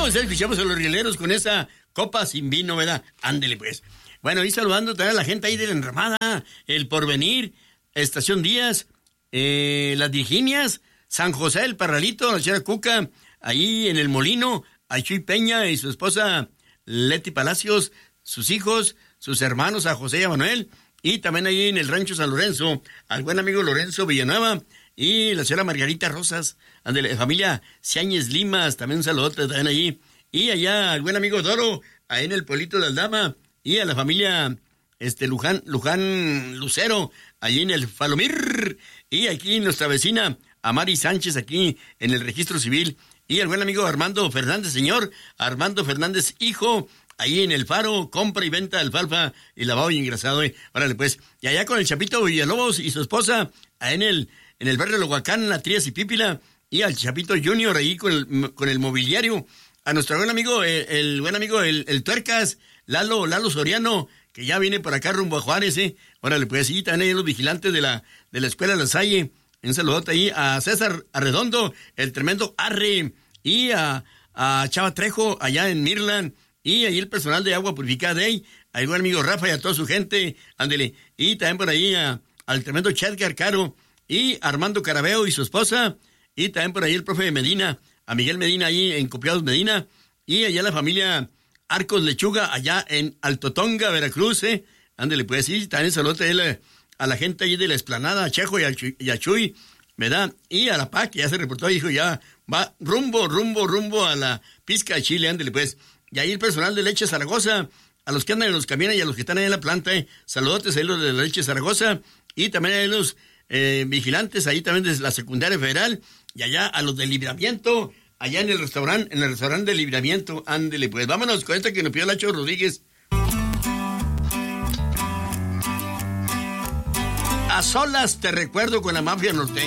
Vámonos, escuchamos a los rieleros con esa copa sin vino, ¿verdad? Ándele, pues. Bueno, y saludando también a la gente ahí de la Enramada, El Porvenir, Estación Díaz, Las Virginias, San José, El Parralito, la señora Cuca, ahí en El Molino, a Chuy Peña y su esposa Leti Palacios, sus hijos, sus hermanos, a José y a Manuel, y también ahí en el Rancho San Lorenzo, al buen amigo Lorenzo Villanueva, y la señora Margarita Rosas, de familia Ciáñez Limas, también un saludote también allí, y allá al buen amigo Doro, ahí en el pueblito de Aldama, y a la familia Luján Lucero, allí en el Falomir, y aquí nuestra vecina Amari Sánchez, aquí en el Registro Civil, y el buen amigo Armando Fernández, señor Armando Fernández, hijo, ahí en el Faro, compra y venta de alfalfa y lavado y engrasado. Órale, pues. Y allá con el Chapito Villalobos y su esposa, ahí en el barrio de Lohuacán, La Trías y Pípila, y al Chapito Junior ahí con el mobiliario. A nuestro buen amigo, el buen amigo, el Tuercas, Lalo Soriano, que ya viene por acá rumbo a Juárez, Órale, pues, y también ahí los vigilantes de la Escuela La Salle. Un saludote ahí a César Arredondo, el tremendo Arre, y a Chava Trejo, allá en Mirland, y ahí el personal de agua purificada de ahí, al buen amigo Rafa y a toda su gente, ándele, y también por ahí al tremendo Chadgar Caro, y Armando Carabeo y su esposa, y también por ahí el profe de Medina, a Miguel Medina ahí en Copiados Medina, y allá la familia Arcos Lechuga, allá en Altotonga, Veracruz, ándele, pues, sí, también saludote a la gente ahí de la Explanada, a Chejo y a Chuy, ¿verdad? Y a la PAC, que ya se reportó, dijo, ya va rumbo a la pizca de Chile, ándele, pues. Y ahí el personal de Leche Zaragoza, a los que andan en los camiones y a los que están ahí en la planta, saludotes ahí los de la Leche Zaragoza, y también a los vigilantes ahí también desde la secundaria federal, y allá a los de Libramiento, allá en el restaurante de Libramiento, ándele, pues. Vámonos con esta que nos pidió Lacho Rodríguez. A solas te recuerdo con la mafia norteña.